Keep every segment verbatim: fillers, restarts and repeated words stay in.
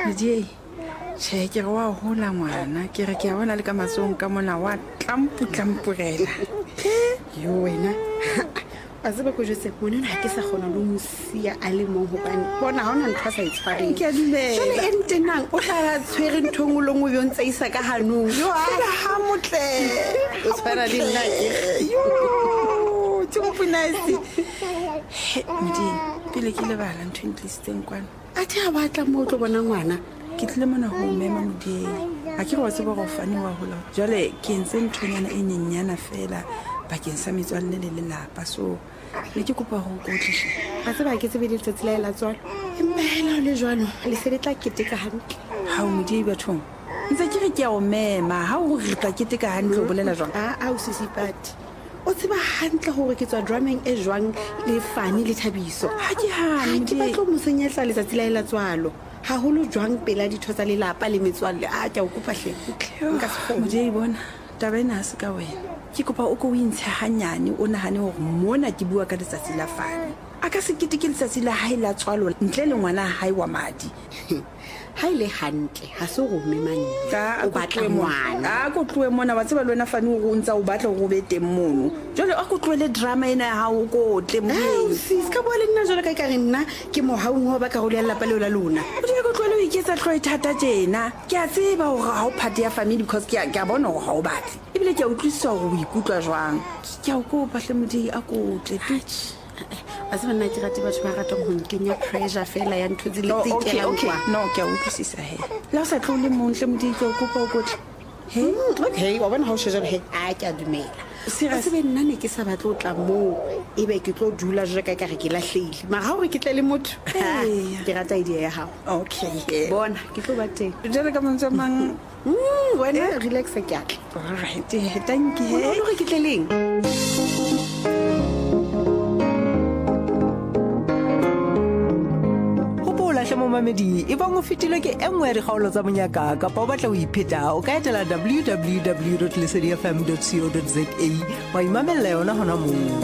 Modiei, tjhe ke re wa hola ngwana ke re ke a bona le ka matsong ka mona wa tlampu tlampurela yo wena a tseba go jetse bona ha ke sa gona lo mosia a le mo hobane bona ha ona ntwa sa itshwareng ke a dumela jole entenang o tla tshwere nthong lo ngwe yo ntse isa ka hanong yo ha motle o tshwara le nna yo tsumpinasi Modiei pele ke le bala ntho ntlisitseng kwana a thi a batla mo tlo bona ngwana ke tle mona ho mema Modiei a ke re wa tseba go fane wa hola jale ke ntse nthonyana e nyenyana fela bakeng sa metswalle le lelapa so le ke kopa go kotlisha a tseba ke tsebe letsatsi la ela tswalo emela le jwalo le se le tla keteka hantle ha o Modiei bathong ntse ke re ke a o mema ha o re tla keteka hantle o bolela jwang a a o sisipati o tseba hantle gore ke tswa drumming e jwang le fane le thabiso ha ke hane ke batlo mo senyetla letsatsi la ela tswalo ha holo jwang pela ditho tsa lelapa le metswalle a ke o kopa hle nka se go Modiei bona taba ena ha se ka wena ke kopa o ko o intshe hanyane o nahane gore mona ke bua ka letsatsi la fane a ka se keteke letsatsi la hae la tswalo ntle le ngwana hae wa madi ha ile hantle ha se go memane ka o batla ngwana a go tloe mona wa tseba le wena fane go ntsa o batla go be teng mono jole a go tloele drama ena ya hao go tle Modiei sis ka bua le nna jole ka ka re nna ke mohaung wa ba ka go le lapa le la lona o di go tloele o iketsa tloe thata tjena ke a tseba gore ha o phate ya family because ke a ke a bona gore ha o batle ebile ke a utlwisisa gore o ikutlwa jwang ke a o kopa hle Modiei a go tle a se nna ke rate batho ba ratang go nkenya pressure fela ya ntho tse le tse okay okay no ke a utlwisisa he la o sa tlole montle Modiei ke o kopa o kotle he okay wa bona ha o shejwa he a ke a dumela serious se be nna ne ke sa batlo tla mo ebe ke tlo dula jwa ka ka re ke lahlehile mara ha o re ke tle le motho ke rata idea ya hao okay bona ke tlo ba teng jale ka mantse mang wena relax ke a all right thank you he o re ke tle leng mo mamedi e bang o fetilwe ke engwe ya dikgaolo tsa monyaka kapa o batla o ipheta o ka etela w w w dot lesedi f m dot co dot za wa imamela yona hona moo.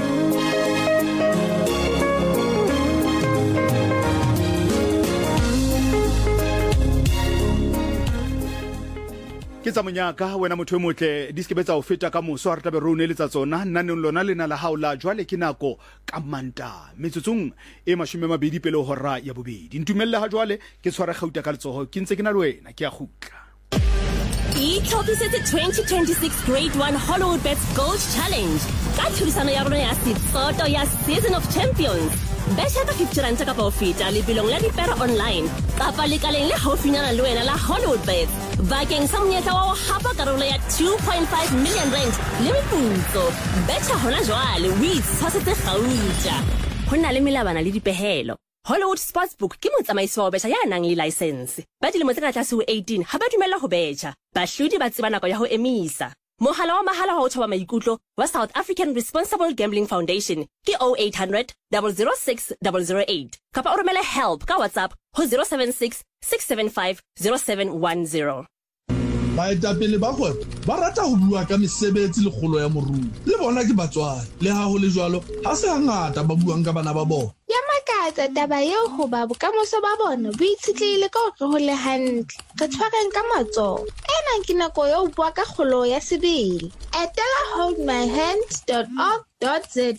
ke tsa monyaka wena motho e motle di skebetsa o feta ka moso re tabe rone le tsa tsona nna ne lona lena la haola jwale ke nako ka manta metsotsong e mashome pele hora ya bobedi ntumelle ha jwale ke tshwara gauta ka letsoho ke ntse ke na le wena ke a gutla Itlhopisetse twenty twenty-six Grade one Hollywood Bets Gold Challenge ka thurisano ya rona ya Sitsoto ya Season of Champions. Betcha ka fifty rand ka po feta le bilong la dipera online kapa lekaleng le haufinyana le wena la Hollywood Bets bakeng sa monyetla wa ho hapa karolo ya two point five million rand le meputso. Betcha hona jwale o itshwasetse gauta ho na le melabana le dipehelo. Hollywood Sportsbook ke motsamaisi wa betjha ya nang le license. Ba dilemo tse ka tlase ho eighteen ha ba dumella ho betjha. Bahlodi ba tseba nako ya ho emisa. Mohala wa mahala wa ho thoba maikutlo wa South African Responsible Gambling Foundation ke oh eight hundred, zero zero six, zero zero eight. Kapa o romele help ka WhatsApp ho zero seven six, six seven five, zero seven one zero. Baetapele ba kgwebo ba rata ho bua ka mesebetsi le kgolo ya moruo le bona ke batswadi le ha ho le jwalo ha se hangata ba buang ka bana ba bona ya makatsa taba eo ho ba bokamoso ba bona bo itshitlehile ka hore ho le hantle re tshwareng ka matsoho ena ke nako ya ho bua ka kgolo ya sebele etela hold my hand dot org dot za.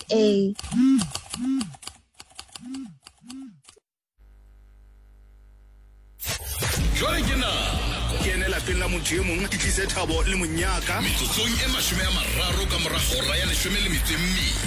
Jwale ke na ke ene la pela motho e mong ke tlise thabo le monyaka metsotsong e mashome ya mararo ka mora hora ya leshome le metso e mmedi.